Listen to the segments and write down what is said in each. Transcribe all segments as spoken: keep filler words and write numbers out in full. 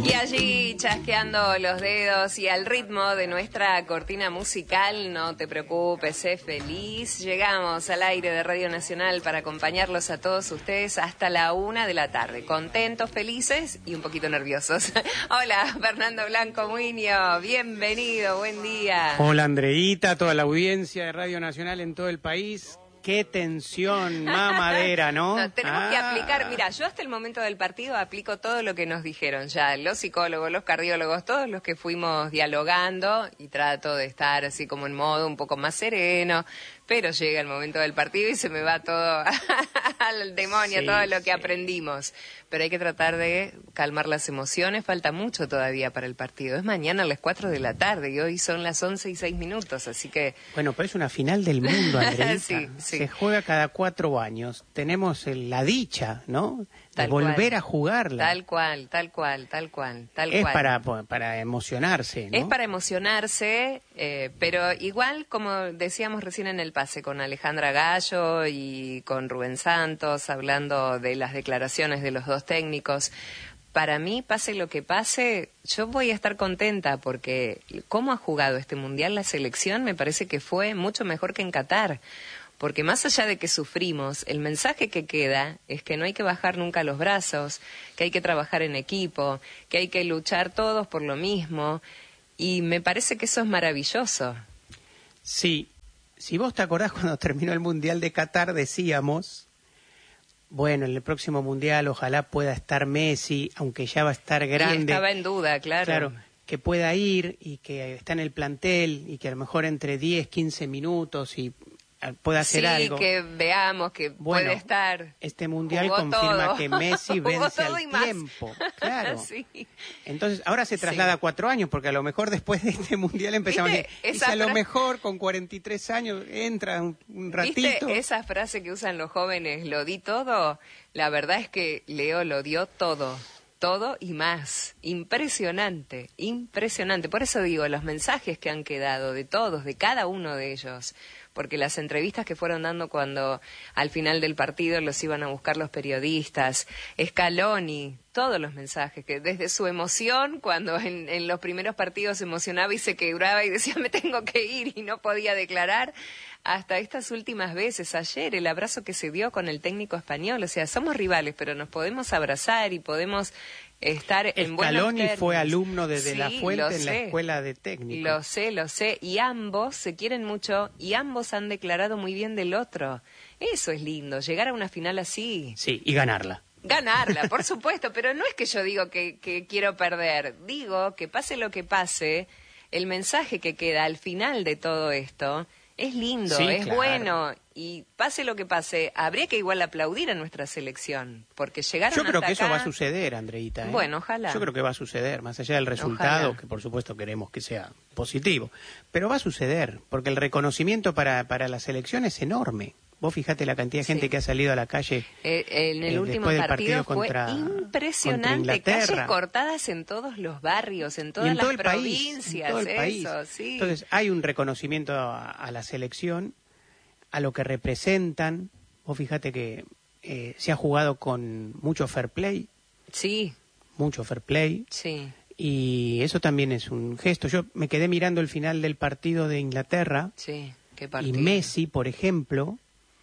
Y allí, chasqueando los dedos y al ritmo de nuestra cortina musical, no te preocupes, sé feliz. Llegamos al aire de Radio Nacional para acompañarlos a todos ustedes hasta la una de la tarde. Contentos, felices y un poquito nerviosos. Hola, Fernando Blanco Muñoz, bienvenido, buen día. Hola, Andreita, toda la audiencia de Radio Nacional en todo el país. Qué tensión, mamadera, ¿no? No, tenemos ah. que aplicar, mira, yo hasta el momento del partido aplico todo lo que nos dijeron ya, los psicólogos, los cardiólogos, todos los que fuimos dialogando y trato de estar así como en modo un poco más sereno, pero llega el momento del partido y se me va todo al demonio, sí, todo lo que sí. aprendimos. Pero hay que tratar de calmar las emociones, falta mucho todavía para el partido. Es mañana a las cuatro de la tarde y hoy son las once y seis minutos, así que... Bueno, pero es una final del mundo, Andreita. sí, sí. Se juega cada cuatro años. Tenemos el, la dicha, ¿no? De Tal volver cual. a jugarla. Tal cual, tal cual, tal cual, tal es cual. para, para emocionarse, ¿no? Es para emocionarse, eh, pero igual, como decíamos recién en el pase con Alejandra Gallo y con Rubén Santos, hablando de las declaraciones de los dos técnicos, para mí, pase lo que pase, yo voy a estar contenta porque cómo ha jugado este Mundial la selección me parece que fue mucho mejor que en Qatar. Porque más allá de que sufrimos, el mensaje que queda es que no hay que bajar nunca los brazos, que hay que trabajar en equipo, que hay que luchar todos por lo mismo, y me parece que eso es maravilloso. Sí, si vos te acordás cuando terminó el Mundial de Qatar decíamos, bueno, en el próximo Mundial ojalá pueda estar Messi, aunque ya va a estar grande. Y estaba en duda, claro. Claro, que pueda ir y que está en el plantel y que a lo mejor entre diez, quince minutos y... puede hacer sí, algo. que veamos que bueno, puede estar. Este mundial Jugó confirma todo. que Messi vence todo al tiempo. Claro. sí. Entonces, ahora se traslada sí. a cuatro años, porque a lo mejor después de este mundial empezamos a decir, y si a lo mejor con cuarenta y tres años entra un, un ratito. ¿Viste esa frase que usan los jóvenes, lo di todo? La verdad es que Leo lo dio todo. Todo y más. Impresionante, impresionante. Por eso digo, los mensajes que han quedado de todos, de cada uno de ellos, porque las entrevistas que fueron dando cuando al final del partido los iban a buscar los periodistas, Scaloni, todos los mensajes, que desde su emoción, cuando en, en los primeros partidos se emocionaba y se quebraba y decía me tengo que ir y no podía declarar, hasta estas últimas veces, ayer el abrazo que se dio con el técnico español, o sea, somos rivales, pero nos podemos abrazar y podemos estar en buenos términos. Scaloni fue alumno de, de sí, La Fuente en sé. la escuela de técnicos. Lo sé, lo sé, y ambos se quieren mucho y ambos han declarado muy bien del otro. Eso es lindo, llegar a una final así. Sí, y ganarla. Ganarla, por supuesto, pero no es que yo digo que, que quiero perder, digo que pase lo que pase, el mensaje que queda al final de todo esto es lindo, sí, es claro. bueno, y pase lo que pase, habría que igual aplaudir a nuestra selección, porque llegaron Yo creo hasta que eso acá... va a suceder, Andreita. ¿eh? Bueno, ojalá. Yo creo que va a suceder, más allá del resultado, Ojalá. que por supuesto queremos que sea positivo, pero va a suceder, porque el reconocimiento para, para la selección es enorme. Vos fijate la cantidad de gente sí. que ha salido a la calle eh, en el eh, último del partido, partido fue contra, impresionante, contra calles cortadas en todos los barrios, en todas en las todo el provincias, país, en todo el país. Eso, sí. Entonces hay un reconocimiento a, a la selección, a lo que representan. Vos fíjate que eh, se ha jugado con mucho fair play. Sí. Mucho fair play. Sí. Y eso también es un gesto. Yo me quedé mirando el final del partido de Inglaterra. Sí, qué partido. Y Messi, por ejemplo,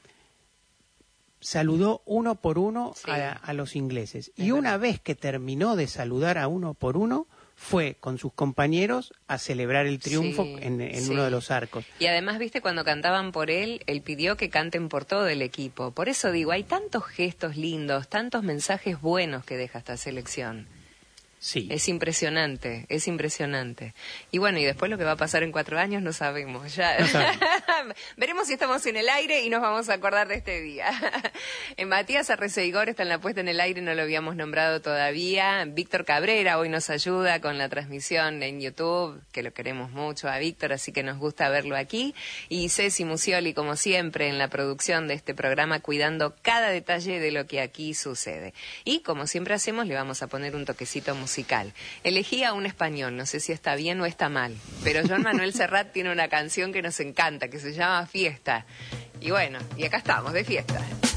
saludó uno por uno sí. a, a los ingleses. Es y verdad. Una vez que terminó de saludar a uno por uno, fue con sus compañeros a celebrar el triunfo sí, en, en sí. uno de los arcos. Y además, viste, cuando cantaban por él, él pidió que canten por todo el equipo. Por eso digo, hay tantos gestos lindos, tantos mensajes buenos que deja esta selección. Sí. Es impresionante, es impresionante. Y bueno, y después lo que va a pasar en cuatro años no sabemos. Ya no sabemos. Veremos si estamos en el aire y nos vamos a acordar de este día. Matías Arreceigor está en la puesta en el aire, no lo habíamos nombrado todavía. Víctor Cabrera hoy nos ayuda con la transmisión en YouTube, que lo queremos mucho a Víctor, así que nos gusta verlo aquí. Y Ceci Musioli, como siempre, en la producción de este programa, cuidando cada detalle de lo que aquí sucede. Y como siempre hacemos, le vamos a poner un toquecito musical. Musical. Elegí a un español, no sé si está bien o está mal, pero Joan Manuel Serrat tiene una canción que nos encanta, que se llama Fiesta. Y bueno, y acá estamos, de fiesta.